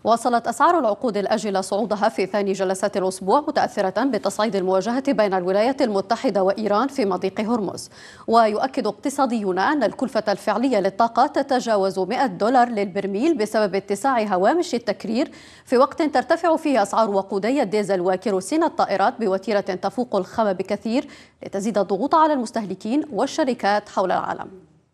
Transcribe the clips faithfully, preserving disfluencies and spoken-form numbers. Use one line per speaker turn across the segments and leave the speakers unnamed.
واصلت أسعار العقود الآجلة صعودها في ثاني جلسات الأسبوع، متأثرة بتصعيد المواجهة بين الولايات المتحدة وإيران في مضيق هرمز. ويؤكد اقتصاديون أن الكلفة الفعلية للطاقة تتجاوز مئة دولار للبرميل بسبب اتساع هوامش التكرير، في وقت ترتفع فيه أسعار وقودي الديزل وكيروسين الطائرات بوتيرة تفوق الخام بكثير، لتزيد الضغوط على المستهلكين والشركات حول العالم.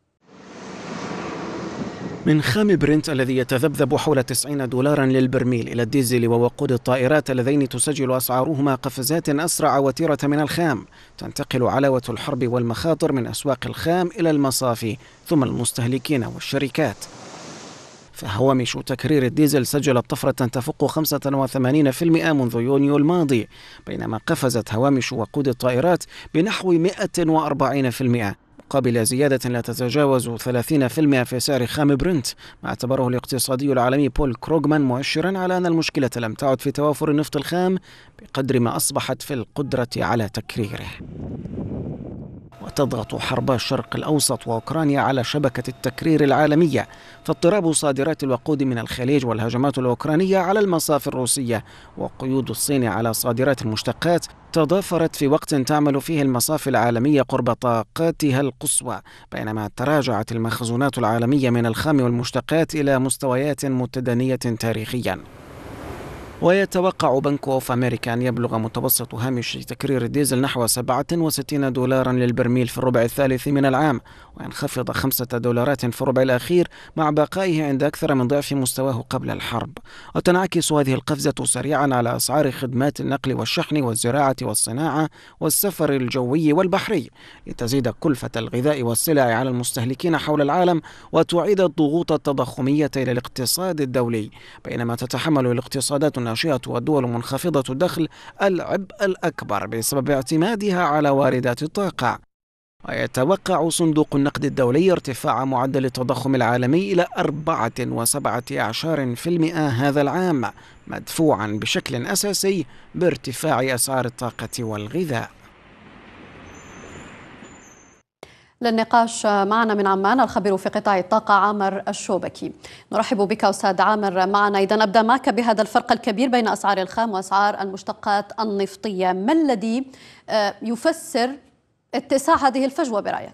من خام برنت الذي يتذبذب حول تسعين دولارا للبرميل إلى الديزل ووقود الطائرات اللذين تسجل أسعارهما قفزات أسرع وتيرة من الخام، تنتقل علاوة الحرب والمخاطر من أسواق الخام إلى المصافي ثم المستهلكين والشركات. فهوامش تكرير الديزل سجلت طفرة تفوق خمسة وثمانين بالمئة منذ يونيو الماضي، بينما قفزت هوامش وقود الطائرات بنحو مئة وأربعين بالمئة، مقابل زيادة لا تتجاوز ثلاثين بالمئة في سعر خام برنت، ما اعتبره الاقتصادي العالمي بول كروغمان مؤشرا على أن المشكلة لم تعد في توافر النفط الخام بقدر ما أصبحت في القدرة على تكريره. وتضغط حرب الشرق الأوسط وأوكرانيا على شبكة التكرير العالمية، فاضطراب صادرات الوقود من الخليج والهجمات الأوكرانية على المصافي الروسية وقيود الصين على صادرات المشتقات تضافرت في وقت تعمل فيه المصافي العالمية قرب طاقاتها القصوى، بينما تراجعت المخزونات العالمية من الخام والمشتقات إلى مستويات متدنية تاريخيا. ويتوقع بنك أوف أمريكا أن يبلغ متوسط هامش تكرير الديزل نحو سبعة وستين دولارا للبرميل في الربع الثالث من العام، وينخفض خمسة دولارات في الربع الأخير مع بقائه عند أكثر من ضعف مستواه قبل الحرب. وتنعكس هذه القفزة سريعا على أسعار خدمات النقل والشحن والزراعة والصناعة والسفر الجوي والبحري، لتزيد كلفة الغذاء والسلع على المستهلكين حول العالم وتعيد الضغوط التضخمية إلى الاقتصاد الدولي، بينما تتحمل الاقتصادات الناشئة والدول منخفضة الدخل العبء الأكبر بسبب اعتمادها على واردات الطاقة. ويتوقع صندوق النقد الدولي ارتفاع معدل التضخم العالمي إلى أربعة وسبعة عشر بالمئة هذا العام، مدفوعا بشكل أساسي بارتفاع أسعار الطاقة والغذاء.
للنقاش معنا من عمان الخبير في قطاع الطاقة عامر الشوبكي. نرحب بك أستاذ عامر معنا. إذا أبدأ معك بهذا الفرق الكبير بين أسعار الخام وأسعار المشتقات النفطية، ما الذي يفسر اتساع هذه الفجوة برأيك؟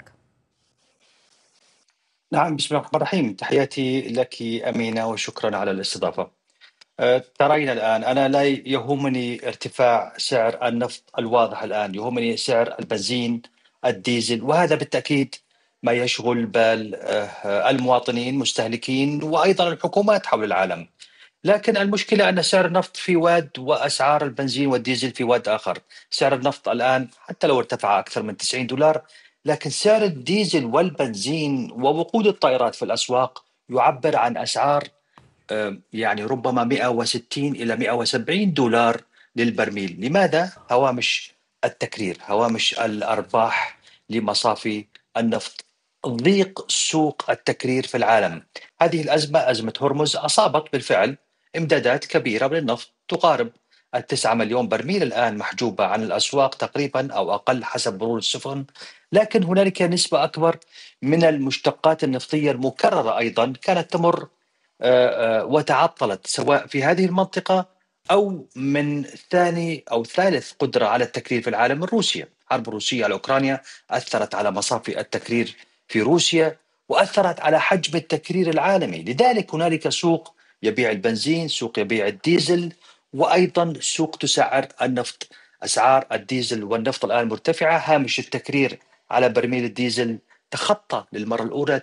نعم، بسم الله الرحمن الرحيم. تحياتي لك أمينة وشكرا على الاستضافة. أه ترين الآن أنا لا يهمني ارتفاع سعر النفط الواضح الآن، يهمني سعر البنزين الديزل، وهذا بالتأكيد ما يشغل بال المواطنين مستهلكين وأيضا الحكومات حول العالم. لكن المشكلة أن سعر النفط في واد وأسعار البنزين والديزل في واد آخر. سعر النفط الآن حتى لو ارتفع أكثر من تسعين دولار، لكن سعر الديزل والبنزين ووقود الطائرات في الأسواق يعبر عن أسعار يعني ربما مئة وستين إلى مئة وسبعين دولار للبرميل. لماذا؟ هوامش التكرير، هوامش الأرباح لمصافي النفط، ضيق سوق التكرير في العالم. هذه الأزمة، أزمة هرمز، أصابت بالفعل إمدادات كبيرة من النفط تقارب التسعة مليون برميل الآن محجوبة عن الأسواق تقريبا أو أقل حسب مرور السفن، لكن هنالك نسبة أكبر من المشتقات النفطية المكررة أيضا كانت تمر وتعطلت سواء في هذه المنطقة أو من ثاني أو ثالث قدرة على التكرير في العالم من روسيا. حرب روسيا على أوكرانيا أثرت على مصافي التكرير في روسيا وأثرت على حجم التكرير العالمي، لذلك هنالك سوق يبيع البنزين، سوق يبيع الديزل، وأيضا سوق تسعر النفط. أسعار الديزل والنفط الآن مرتفعة، هامش التكرير على برميل الديزل تخطى للمرة الأولى